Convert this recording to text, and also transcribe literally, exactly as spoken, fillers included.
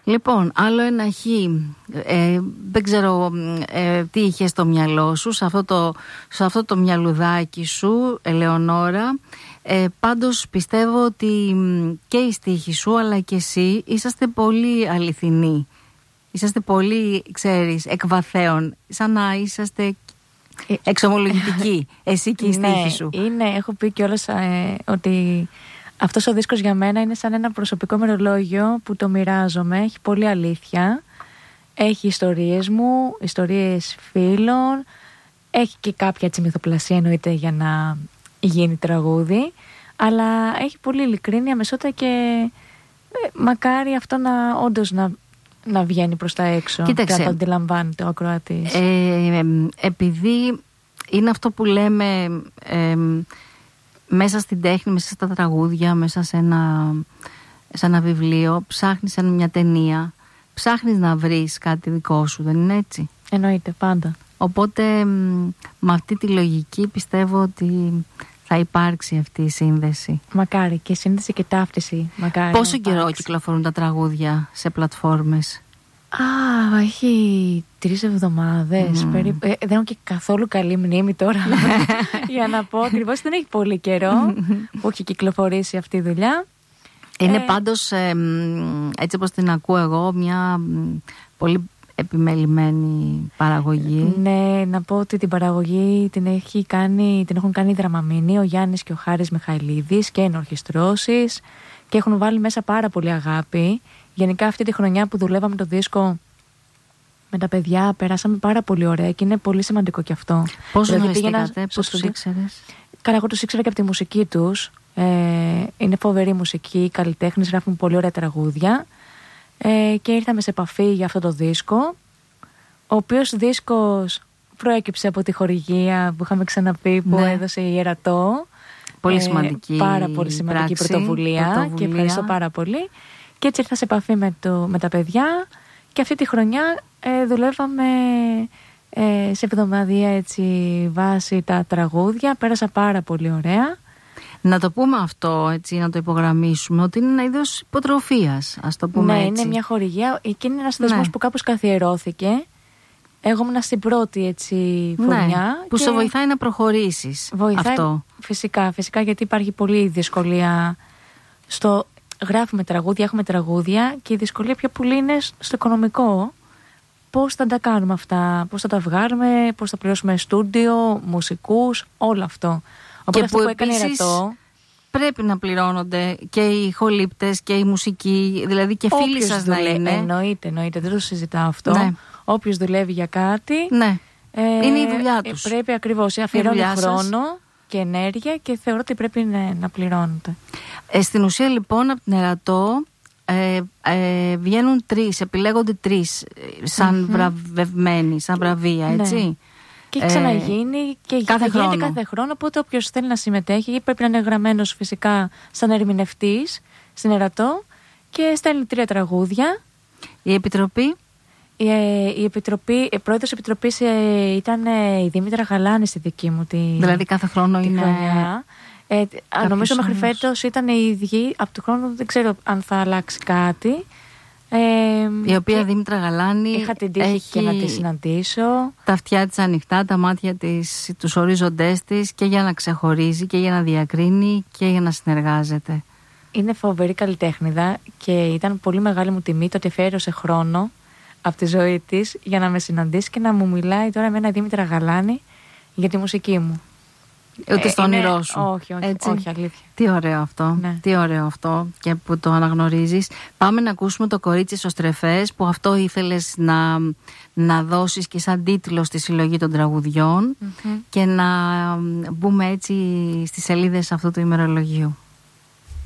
Λοιπόν, άλλο ένα χ. Ε, δεν ξέρω ε, τι είχε στο μυαλό σου, σε αυτό το, σε αυτό το μυαλουδάκι σου, Ελεονόρα. Ε, πάντως πιστεύω ότι και η στίχη σου αλλά και εσύ είσαστε πολύ αληθινοί. Είσαστε πολύ, ξέρεις, εκβαθέων. Σαν να είσαστε εξομολογητικοί. Εσύ και η στίχη σου. Είναι, έχω πει κιόλας ε, ότι αυτός ο δίσκος για μένα είναι σαν ένα προσωπικό μερολόγιο που το μοιράζομαι. Έχει πολύ αλήθεια. Έχει ιστορίες μου, ιστορίες φίλων. Έχει και κάποια έτσι μυθοπλασία εννοείται για να γίνει τραγούδι. Αλλά έχει πολύ ειλικρίνεια, μεσότητα και ε, μακάρι αυτό να όντως να, να βγαίνει προς τα έξω. Κοίταξε, και να το αντιλαμβάνεται ο ακροατής. Ε, ε, επειδή είναι αυτό που λέμε ε, μέσα στην τέχνη, μέσα στα τραγούδια, μέσα σε ένα, σε ένα βιβλίο, ψάχνεις σε μια ταινία, ψάχνεις να βρεις κάτι δικό σου, δεν είναι έτσι? Εννοείται, πάντα. Οπότε με αυτή τη λογική πιστεύω ότι θα υπάρξει αυτή η σύνδεση. Μακάρι, και σύνδεση και ταύτιση. Μακάρι. Πόσο καιρό κυκλοφορούν τα τραγούδια σε πλατφόρμες? Α, έχει τρεις εβδομάδες. Mm. Περίπου. Ε, δεν έχω και καθόλου καλή μνήμη τώρα για να πω ακριβώς. Δεν έχει πολύ καιρό που έχει κυκλοφορήσει αυτή η δουλειά. Είναι ε... πάντως, ε, έτσι όπως την ακούω εγώ, μια πολύ επιμελημένη παραγωγή. Ναι, να πω ότι την παραγωγή την, έχει κάνει, την έχουν κάνει οι Δραμαμίνοι, ο Γιάννης και ο Χάρης Μιχαηλίδης, και ενορχιστρώσεις, και έχουν βάλει μέσα πάρα πολύ αγάπη. Γενικά αυτή τη χρονιά που δουλεύαμε το δίσκο με τα παιδιά περάσαμε πάρα πολύ ωραία και είναι πολύ σημαντικό και αυτό. Πώς δηλαδή, γνωριστήκατε, πώς τους ήξερες? Καλά, εγώ τους ήξερα και από τη μουσική τους. Ε, είναι φοβερή μουσική, καλλιτέχνες, γράφουν πολύ ωραία τραγούδια. Ε, και ήρθαμε σε επαφή για αυτό το δίσκο, ο οποίος δίσκος προέκυψε από τη χορηγία που είχαμε ξαναπεί, που ναι. έδωσε η Ιερατό. Πολύ σημαντική, ε, πάρα πολύ σημαντική πράξη, πρωτοβουλία, πρωτοβουλία και ευχαριστώ πάρα πολύ. Και έτσι ήρθα σε επαφή με, το, με τα παιδιά και αυτή τη χρονιά ε, δουλεύαμε ε, σε εβδομαδία έτσι βάση τα τραγούδια. Πέρασα πάρα πολύ ωραία. Να το πούμε αυτό, έτσι, να το υπογραμμίσουμε, ότι είναι ένα είδος υποτροφίας, ας το πούμε, ναι, έτσι. Ναι, είναι μια χορηγία και είναι ένας θεσμός, ναι, που κάπως καθιερώθηκε. Εγώ ήμουν στην πρώτη έτσι φωνιά. Ναι, που και σε βοηθάει να προχωρήσεις. Βοηθάει, αυτό. Φυσικά, φυσικά, γιατί υπάρχει πολλή δυσκολία στο γράφουμε τραγούδια, έχουμε τραγούδια, και η δυσκολία πιο πολύ είναι στο οικονομικό. Πώς θα τα κάνουμε αυτά, πώς θα τα βγάλουμε, πώς θα πληρώσουμε στούντιο, μουσικούς, όλο αυτό. Οπότε και αυτό που, που έκανε επίσης πρέπει να πληρώνονται και οι ηχολήπτες και η μουσική, δηλαδή και φίλοι σας να είναι. Εννοείται, εννοείται, δεν το συζητάω αυτό. Ναι. Όποιος δουλεύει για κάτι, ναι. ε, είναι η δουλειά τους. Πρέπει ακριβώς, αφιερώνει χρόνο και ενέργεια και θεωρώ ότι πρέπει να, να πληρώνεται. Ε, στην ουσία λοιπόν από την Ιερατό ε, ε, βγαίνουν τρεις, επιλέγονται τρεις σαν mm-hmm. βραβευμένοι, σαν βραβεία, έτσι. Ναι. Και έχει ξαναγίνει και κάθε γίνεται χρόνο. κάθε χρόνο. Οπότε όποιος θέλει να συμμετέχει πρέπει να είναι γραμμένος φυσικά σαν ερμηνευτής στην Ιερατό και στέλνει τρία τραγούδια. Η Επιτροπή. Η, η Επιτροπή, η πρόεδρος Επιτροπής ε, ήταν ε, η Δήμητρα Γαλάνη στη δική μου τη Δηλαδή κάθε χρόνο τη είναι χρονιά. Ε, νομίζω μέχρι φέτος ήταν οι ίδιοι. Από του χρόνου δεν ξέρω αν θα αλλάξει κάτι. Ε, η οποία Δήμητρα Γαλάνη είχα την τύχη έχει και να τη συναντήσω. Τα αυτιά της ανοιχτά, τα μάτια της, τους ορίζοντές της, και για να ξεχωρίζει και για να διακρίνει και για να συνεργάζεται. Είναι φοβερή καλλιτέχνηδα και ήταν πολύ μεγάλη μου τιμή το ότι αφιέρωσε χρόνο από τη ζωή της για να με συναντήσει και να μου μιλάει τώρα με ένα Δήμητρα Γαλάνη για τη μουσική μου. Ούτε στο είναι... όνειρό σου. Όχι, όχι, έτσι. όχι, αλήθεια. Τι ωραίο αυτό. Ναι. Τι ωραίο αυτό και που το αναγνωρίζεις. Πάμε να ακούσουμε το Κορίτσι στο Στρεφές, που αυτό ήθελες να, να δώσεις και σαν τίτλο στη συλλογή των τραγουδιών, mm-hmm. και να μπούμε έτσι στις σελίδες αυτού του ημερολογίου.